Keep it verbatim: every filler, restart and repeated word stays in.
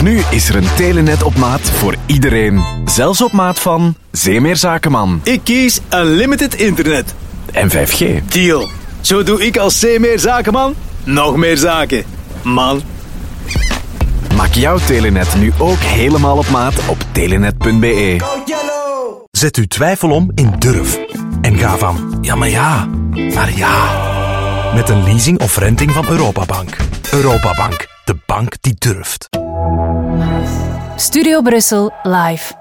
Nu is er een Telenet op maat voor iedereen. Zelfs op maat van Zeemeer Zakenman. Ik kies Unlimited Internet. En vijf G. Deal. Zo doe ik als Zeemeer Zakenman nog meer zaken. Man. Maak jouw Telenet nu ook helemaal op maat op telenet punt b e. Zet uw twijfel om in durf. En ga van ja, maar ja, naar ja. Met een leasing of renting van Europabank. Europabank, de bank die durft. Studio Brussel live.